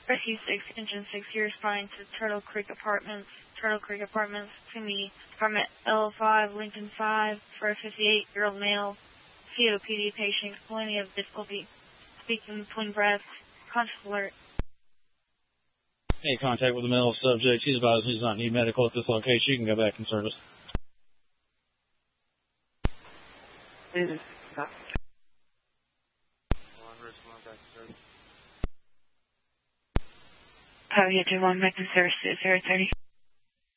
Rescue 6, Engine 6, you're responding to Turtle Creek Apartments, to me, Apartment L5, Lincoln 5, for a 58-year-old male, COPD patient, complaining of difficulty speaking between breaths, conscious alert. Any contact with the male subject, he's advised he does not need medical at this location. You can go back in service. Pavia 21, back in service, 030.